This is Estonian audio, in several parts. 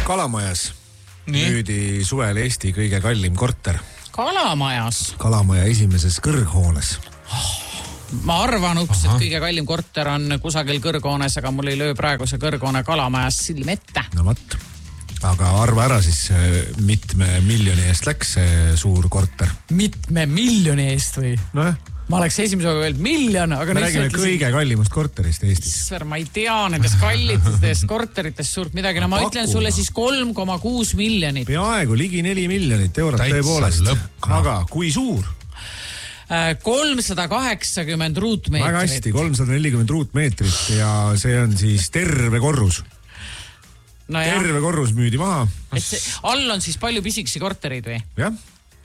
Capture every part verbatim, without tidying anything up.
Kalamajas Nii. müüdi suvel Eesti kõige kallim korter. Kalamajas? Kalamaja esimeses kõrghoones. Ma arvan uks, et kõige kallim korter on kusagil kõrghoones, aga mul ei löö praegu see kõrghoone Kalamajas silm ette. No vat. Aga arva ära siis, mitme miljoni eest läks see suur korter. Mitme miljoni eest või? No jah. Ma oleks esimese aega veel miljon, aga... Me räägime kõige kallimast korterist Eestis. Sver, ma ei tea nendest kallitest korteritest suurt midagi. No ma Paku. ütlen sulle siis kolm koma kuus miljonit. Peaaegu ligi neli miljonit eurot tõepoolest. Aga kui suur? kolmsada kaheksakümmend ruutmeetrit. Väga hästi, kolmsada nelikümmend ruutmeetrit ja see on siis terve korrus. No terve korrus müüdi maha. Et see, all on siis palju pisiksi korterid või? Jah.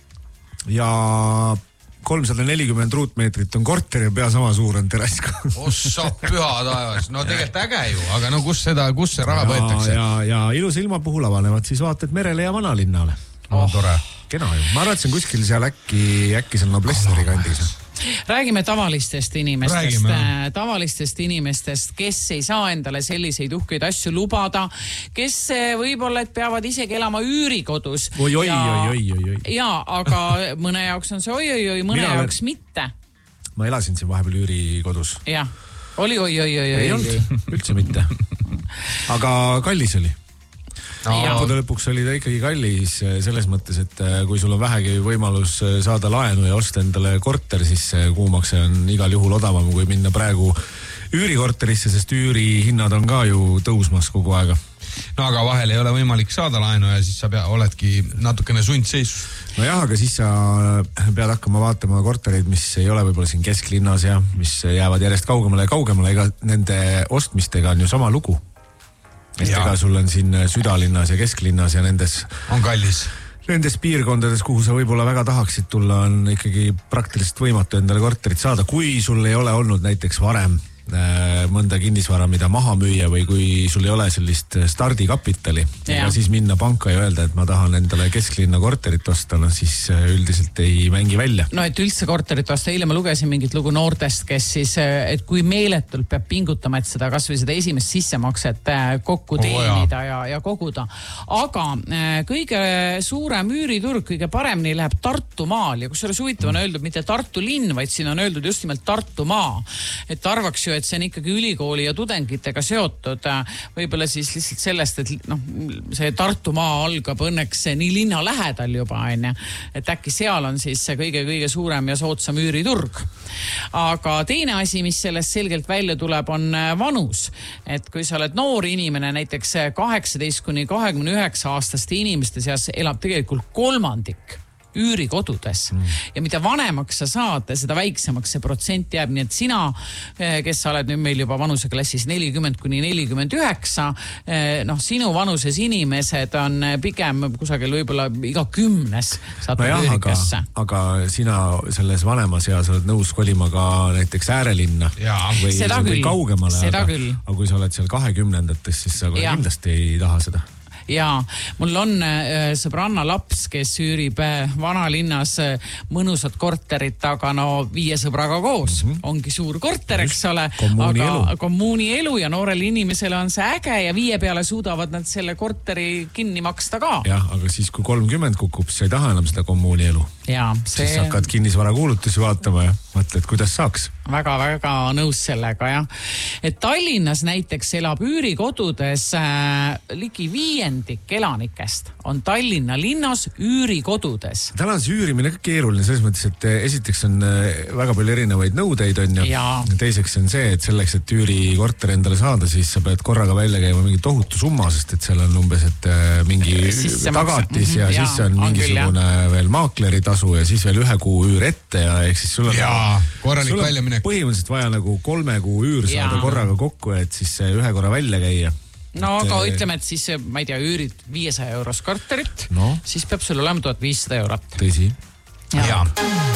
Ja kolmsada nelikümmend ruutmeetrit on korter ja pea sama suur on terrass. Ossa püha taevas. No tegelikult äge ju, aga no kus seda, kus see raha võetakse? Ja, ja ilusa ilma puhul avanevad siis vaatad merele ja vanalinnale. Oh, tore. Kena ju. Ma arvan, et see on kuskil seal äkki, äkki seal Noblessneri kandis. Räägime tavalistest inimestest, Räägime. tavalistest inimestest, kes ei saa endale selliseid uhkeid asju lubada, kes võib-olla et peavad isegi elama üürikodus. Oi, oi, ja, oi, oi, oi. Ja, aga mõne jaoks on see oi, oi, oi, mõne Mina jaoks olen... mitte. Ma elasin siin vahepeal üürikodus. Jah, oli oi, oi, oi, oi. Ei olnud, üldse mitte. Aga kallis oli. Lõppude lõpuks oli ta ikkagi kallis selles mõttes, et kui sul on vähegi võimalus saada laenu ja osta endale korter, siis kuumakse on igal juhul odavam kui minna praegu üürikorterisse, sest üürihinnad on ka ju tõusmas kogu aega. No aga vahel ei ole võimalik saada laenu ja siis sa pea, oledki natukene sundseisus. No jah, aga siis sa pead hakkama vaatama kortereid, mis ei ole võib-olla siin kesklinnas ja mis jäävad järjest kaugemale ja kaugemale, ega nende ostmistega on ju sama lugu. Ega sul on siin südalinnas ja kesklinnas ja nendes on kallis. Nendes piirkondades, kuhu sa võib-olla väga tahaksid tulla, on ikkagi praktiliselt võimatu endale korterit saada, kui sul ei ole olnud näiteks varem mõnda kinnisvara, mida maha müüa või kui sul ei ole sellist stardikapitali ja siis minna panka ja öelda, et ma tahan endale kesklinna korterit osta, no siis üldiselt ei mängi välja. No et üldse korterit osta, eile ma lugesin mingit lugu noortest, kes siis, et kui meeletult peab pingutama, et seda kas või seda esimest sissemakset kokku teenida ja, ja koguda. Aga kõige suurem üüriturg, kõige paremini läheb Tartu maal ja kus selles huvitav on öeldud mitte Tartu linn, vaid siin on öeldud just nimelt Tartu maa. Et arvaks ju, et see on ikkagi ülikooli ja tudengitega seotud. Võib-olla siis lihtsalt sellest, et noh, see Tartu maa algab õnneks nii linna lähedal juba, on, et äkki seal on siis see kõige-kõige suurem ja sootsam üüriturg. Aga teine asi, mis sellest selgelt välja tuleb, on vanus. Et kui sa oled noor inimene, näiteks kaheksateist kuni kahekümne üheksa aastaste inimeste seas elab tegelikult kolmandik üürikodudes. Mm. Ja mida vanemaks sa saad, seda väiksemaks see protsent jääb. Nii et sina, kes sa oled nüüd meil juba vanuseklassis nelikümmend kuni nelikümmend üheksa, noh, sinu vanuses inimesed on pigem kusagil võib-olla iga kümnes saad no jah, üürikasse. Aga, aga sina selles vanemas eas oled nõus kolima ka näiteks äärelinna või, või kaugemale. Seda aga, küll. Aga kui sa oled seal kahekümnendates, siis sa kindlasti ei taha seda. Ja mul on äh, sõbranna laps, kes üürib äh, vanalinnas äh, mõnusat korterit, aga no viie sõbraga koos. Mm -hmm. Ongi suur korter, eks ole. Kommuuni aga elu. kommuuni elu ja noorele inimesele on see äge ja viie peale suudavad nad selle korteri kinni maksta ka. Jah, aga siis kui kolmkümmend kukub, siis ei taha enam seda kommuuni elu. Ja, see... Siis hakkad kinnisvara kuulutusi vaatama ja mõtled, kuidas saaks. Väga-väga nõus sellega, jah. Et Tallinnas näiteks elab üürikodudes äh, ligi viiendik elanikest on Tallinna linnas üürikodudes. Täna on see üürimine ka keeruline selles mõttes, et esiteks on väga palju erinevaid nõudeid on ja, ja. Teiseks on see, et selleks, et üürikorter endale saada, siis sa pead korraga välja käima mingi tohutu summa, sest et seal on umbes, et mingi Sisse tagatis ja, ja ja siis on mingisugune on küll, veel maakleritasu ja siis veel ühe kuu üür ette ja ehk siis sul on, ja, korralik välja minek. Põhimõtteliselt vaja nagu kolme kuu üür saada ja. Korraga kokku, et siis ühe korra välja käia. No aga ütleme, et siis, ma ei tea, üürid viiesaja euros korterit, no. Siis peab sul olema tuhat viissada eurot. Tõsi. Ja. Ja.